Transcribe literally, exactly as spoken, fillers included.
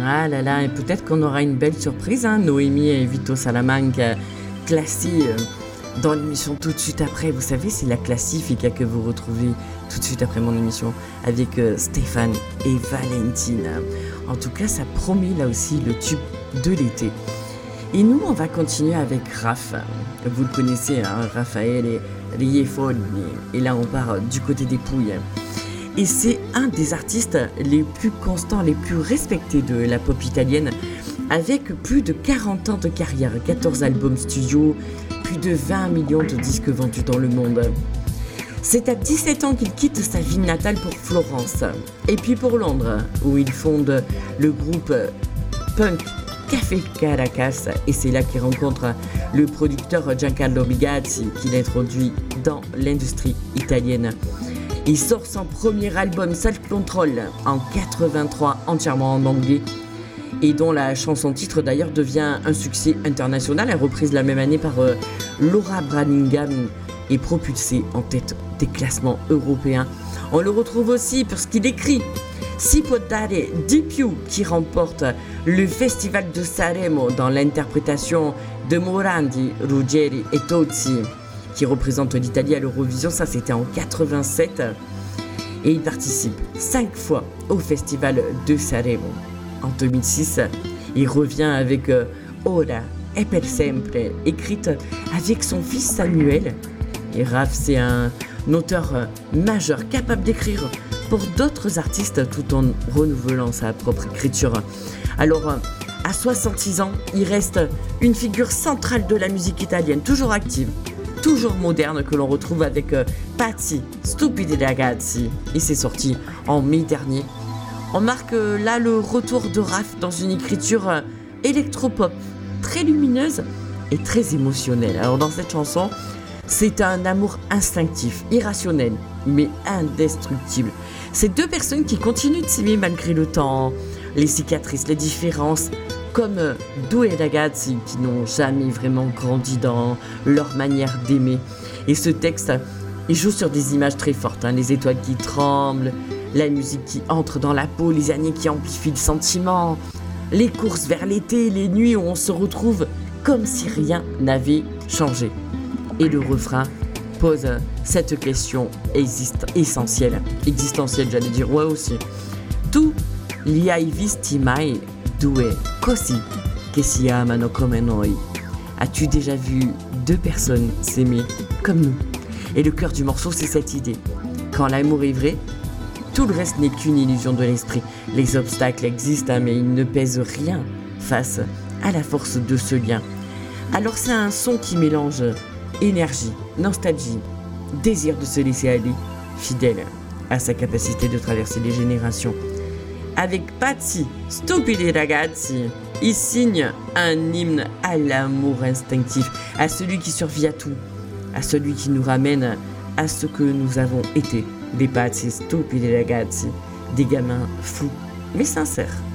Ah là là, et peut-être qu'on aura une belle surprise, hein, Noémie et Vito Salamanca, classés euh, dans l'émission tout de suite après. Vous savez, c'est la Classifica que vous retrouvez tout de suite après mon émission avec euh, Stéphane et Valentine. En tout cas, ça promet là aussi le tube de l'été. Et nous, on va continuer avec Raph. Vous le connaissez, hein, Raphaël et Riefoni. Et là, on part du côté des Pouilles. Et c'est un des artistes les plus constants, les plus respectés de la pop italienne, avec plus de quarante ans de carrière, quatorze albums studio, plus de vingt millions de disques vendus dans le monde. C'est à dix-sept ans qu'il quitte sa ville natale pour Florence, et puis pour Londres, où il fonde le groupe punk Café Caracas, et c'est là qu'il rencontre le producteur Giancarlo Bigazzi, qui l'introduit dans l'industrie italienne. Il sort son premier album Self Control en quatre-vingt-trois, entièrement en anglais, et dont la chanson titre d'ailleurs devient un succès international, reprise la même année par euh, Laura Branigan et propulsée en tête des classements européens. On le retrouve aussi pour ce qu'il écrit Si può dare di più, qui remporte le Festival de Sanremo dans l'interprétation de Morandi, Ruggeri et Tozzi, qui représente l'Italie à l'Eurovision. Ça, c'était en quatre-vingt-sept. Et il participe cinq fois au Festival de Sanremo. En deux mille six, il revient avec euh, Ora e per sempre, écrite avec son fils Samuel. Et Raph, c'est un auteur euh, majeur, capable d'écrire pour d'autres artistes tout en renouvelant sa propre écriture. Alors, euh, à soixante-six ans, il reste une figure centrale de la musique italienne, toujours active, toujours moderne, que l'on retrouve avec euh, Pazzi, Stupidi Ragazzi, et c'est sorti en mai dernier. On marque euh, là le retour de Raph dans une écriture euh, électropop, très lumineuse et très émotionnelle. Alors dans cette chanson, c'est un amour instinctif, irrationnel, mais indestructible. C'est deux personnes qui continuent de s'aimer malgré le temps, les cicatrices, les différences, comme euh, Due ragazzi qui n'ont jamais vraiment grandi dans leur manière d'aimer. Et ce texte, il joue sur des images très fortes, hein, les étoiles qui tremblent, la musique qui entre dans la peau, les années qui amplifient le sentiment, les courses vers l'été, les nuits où on se retrouve comme si rien n'avait changé. Et le refrain pose cette question existe, essentielle, existentielle, j'allais dire, ouais aussi. Tu li hai visti mai due così che si amano come noi? As-tu déjà vu deux personnes s'aimer comme nous? Et le cœur du morceau, c'est cette idée. Quand l'amour est vrai, tout le reste n'est qu'une illusion de l'esprit. Les obstacles existent, mais ils ne pèsent rien face à la force de ce lien. Alors c'est un son qui mélange énergie, nostalgie, désir de se laisser aller, fidèle à sa capacité de traverser les générations. Avec Pazzi, Stupidi Ragazzi, il signe un hymne à l'amour instinctif, à celui qui survit à tout, à celui qui nous ramène à ce que nous avons été, des Pazzi, Stupidi Ragazzi, des gamins fous mais sincères.